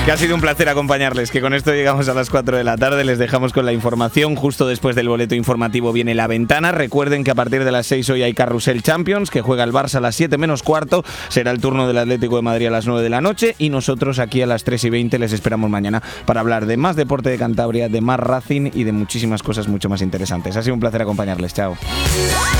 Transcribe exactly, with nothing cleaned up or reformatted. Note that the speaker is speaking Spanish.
Que ha sido un placer acompañarles, que con esto llegamos a las cuatro de la tarde, les dejamos con la información. Justo después del boleto informativo viene La Ventana. Recuerden que a partir de las seis hoy hay Carrusel Champions, que juega el Barça a las siete menos cuarto, será el turno del Atlético de Madrid a las nueve de la noche y nosotros aquí a las tres y veinte les esperamos mañana para hablar de más deporte de Cantabria, de más Racing y de muchísimas cosas mucho más interesantes. Ha sido un placer acompañarles, chao.